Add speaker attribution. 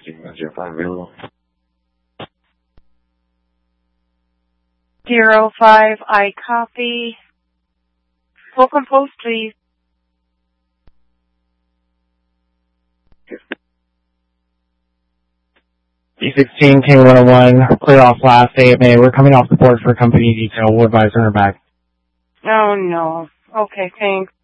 Speaker 1: available.
Speaker 2: 05, I copy. Fulcrum Post, please.
Speaker 3: B16, King 101, clear off last AMA. We're coming off the board for company detail. We'll advise on her back.
Speaker 2: Oh, no. Okay, thanks.